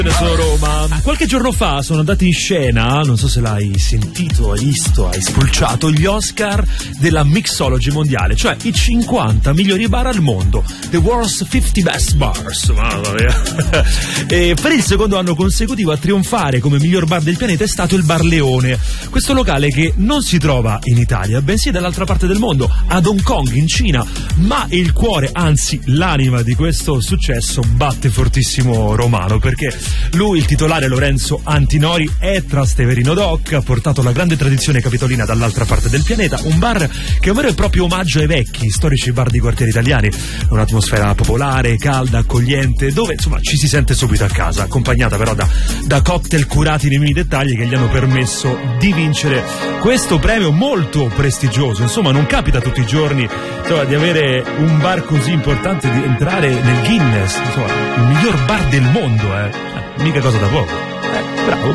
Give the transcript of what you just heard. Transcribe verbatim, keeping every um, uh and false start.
Sono Roma. Qualche giorno fa sono andati in scena, non so se l'hai sentito, hai visto, hai spulciato, gli Oscar della mixology mondiale, cioè i cinquanta migliori bar al mondo, The World's fifty Best Bars. Mamma mia. E per il secondo anno consecutivo a trionfare come miglior bar del pianeta è stato il Bar Leone, questo locale che non si trova in Italia, bensì dall'altra parte del mondo, ad Hong Kong, in Cina, ma il cuore, anzi l'anima di questo successo batte fortissimo Romano, perché lui, il titolare Lorenzo Antinori, è Trasteverino Doc, ha portato la grande tradizione capitolina dall'altra parte del pianeta, un bar che è un vero e proprio omaggio ai vecchi, storici bar di quartieri italiani, un'atmosfera popolare, calda, accogliente, dove insomma ci si sente subito a casa, accompagnata però da, da cocktail curati nei minimi dettagli che gli hanno permesso di vincere questo premio molto prestigioso. Insomma, non capita tutti i giorni, insomma, di avere un bar così importante, di entrare nel Guinness, insomma, il miglior bar del mondo, eh. Mica cosa da poco. Eh, bravo.